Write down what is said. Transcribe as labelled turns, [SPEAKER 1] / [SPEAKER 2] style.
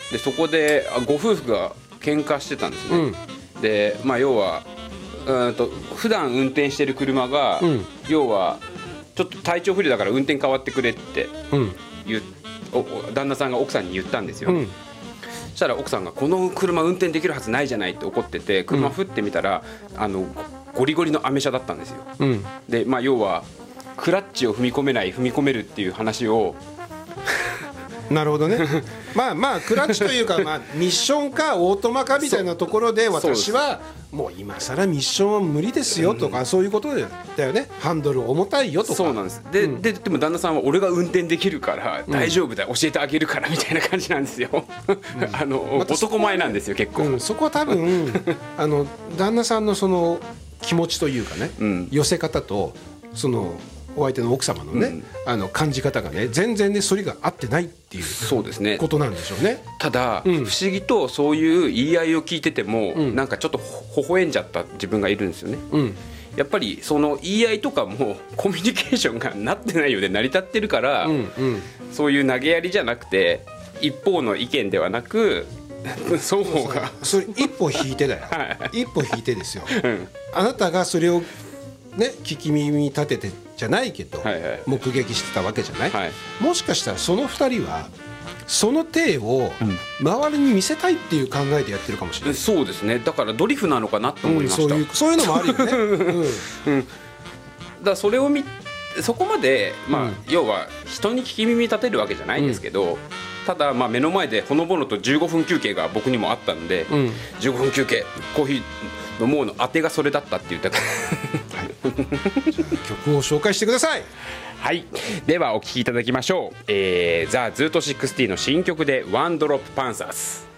[SPEAKER 1] でそこでご夫婦が喧嘩してたんですね、で要は普段運転してる車が、要はちょっと体調不良だから運転変わってくれって旦那さんが奥さんに言ったんですよ、そしたら奥さんがこの車運転できるはずないじゃないって怒ってて、車振ってみたら、ゴリゴリのアメ車だったんですよ、で要はクラッチを踏み込めない踏み込めるっていう話を
[SPEAKER 2] なるほどねクラッチというか、ミッションかオートマかみたいなところで私はもう今更ミッションは無理ですよとか、そういうことだよね。ハンドル重たいよとか。
[SPEAKER 1] そうなんです。でも旦那さんは俺が運転できるから大丈夫だ、教えてあげるからみたいな感じなんですよ男前なんですよ結構、
[SPEAKER 2] そこは多分旦那さんのその気持ちというかね、寄せ方とそのお相手の奥様のね、感じ方がね全然ねそれが合ってないっていう
[SPEAKER 1] そうですね
[SPEAKER 2] ことなんでしょうね。
[SPEAKER 1] ただ、不思議とそういう言い合いを聞いてても、なんかちょっと微笑んじゃった自分がいるんですよね、やっぱりその言い合いとかもコミュニケーションがなってないようで成り立ってるから、そういう投げやりじゃなくて一方の意見ではなく双方が
[SPEAKER 2] それ一歩引いてだよ、一歩引いてですよ、あなたがそれをね、聞き耳立ててじゃないけど、目撃してたわけじゃない、もしかしたらその2人はその体を周りに見せたいっていう考えでやってるかもしれない、
[SPEAKER 1] そうですね。だからドリフなのかなと思いました、
[SPEAKER 2] そういうのもあるよね、
[SPEAKER 1] だからそれをそこまで、要は人に聞き耳立てるわけじゃないんですけど、ただ目の前でほのぼのと15分休憩が僕にもあったので、15分休憩コーヒー飲もうの当てがそれだったって言ったから
[SPEAKER 2] 曲を紹介してください。
[SPEAKER 1] はい、ではお聴きいただきましょう、ザ・ズート60の新曲でワンドロップパンサーズ。